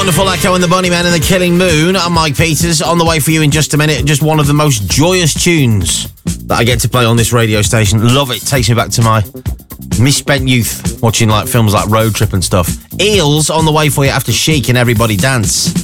wonderful Echo and the Bunnymen and the Killing Moon. I'm Mike Peters, on the way for you in just a minute. Just one of the most joyous tunes that I get to play on this radio station. Love it. Takes me back to my misspent youth, watching like films like Road Trip and stuff. Eels on the way for you after Chic and Everybody Dance.